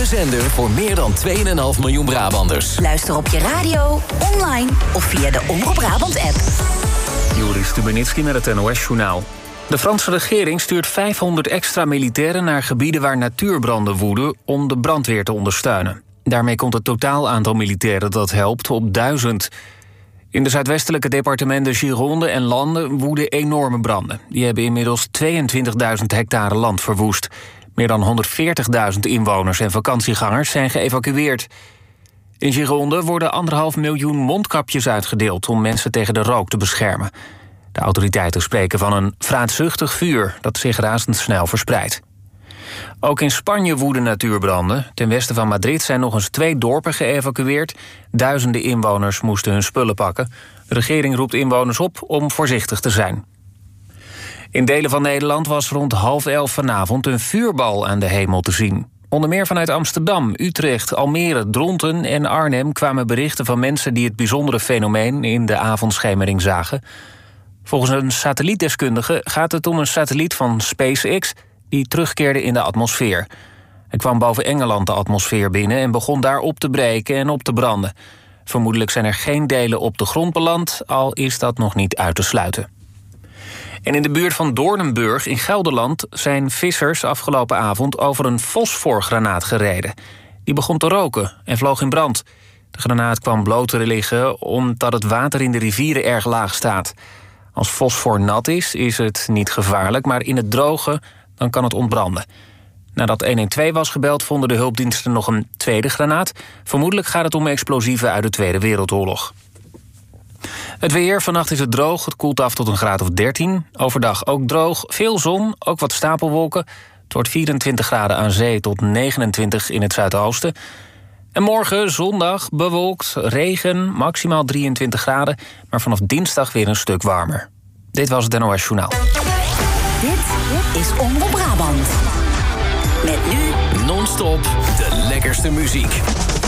De zender voor meer dan 2,5 miljoen Brabanders. Luister op je radio, online of via de Omroep Brabant-app. Joris Stubenitski met het NOS-journaal. De Franse regering stuurt 500 extra militairen naar gebieden waar natuurbranden woeden om de brandweer te ondersteunen. Daarmee komt het totaal aantal militairen dat helpt op 1000. In de zuidwestelijke departementen Gironde en Lande woeden enorme branden. Die hebben inmiddels 22.000 hectare land verwoest. Meer dan 140.000 inwoners en vakantiegangers zijn geëvacueerd. In Gironde worden 1,5 miljoen mondkapjes uitgedeeld om mensen tegen de rook te beschermen. De autoriteiten spreken van een vraatzuchtig vuur dat zich razendsnel verspreidt. Ook in Spanje woeden natuurbranden. Ten westen van Madrid zijn nog eens 2 dorpen geëvacueerd. Duizenden inwoners moesten hun spullen pakken. De regering roept inwoners op om voorzichtig te zijn. In delen van Nederland was rond 10:30 vanavond een vuurbal aan de hemel te zien. Onder meer vanuit Amsterdam, Utrecht, Almere, Dronten en Arnhem kwamen berichten van mensen die het bijzondere fenomeen in de avondschemering zagen. Volgens een satellietdeskundige gaat het om een satelliet van SpaceX die terugkeerde in de atmosfeer. Hij kwam boven Engeland de atmosfeer binnen en begon daar op te breken en op te branden. Vermoedelijk zijn er geen delen op de grond beland, al is dat nog niet uit te sluiten. En in de buurt van Doornenburg in Gelderland zijn vissers afgelopen avond over een fosforgranaat gereden. Die begon te roken en vloog in brand. De granaat kwam bloot te liggen omdat het water in de rivieren erg laag staat. Als fosfor nat is het niet gevaarlijk, maar in het droge dan kan het ontbranden. Nadat 112 was gebeld, vonden de hulpdiensten nog een tweede granaat. Vermoedelijk gaat het om explosieven uit de Tweede Wereldoorlog. Het weer, vannacht is het droog, het koelt af tot een graad of 13. Overdag ook droog, veel zon, ook wat stapelwolken. Het wordt 24 graden aan zee tot 29 in het zuidoosten. En morgen, zondag, bewolkt, regen, maximaal 23 graden... maar vanaf dinsdag weer een stuk warmer. Dit was het NOS Journaal. Dit is Omroep Brabant. Met nu Non-stop de lekkerste muziek.